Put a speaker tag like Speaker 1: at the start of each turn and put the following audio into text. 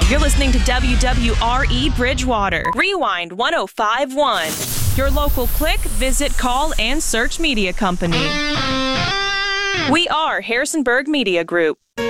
Speaker 1: You're listening to WWRE Bridgewater. Rewind 1051. Your local click, visit, call, and search media company. We are Harrisonburg Media Group.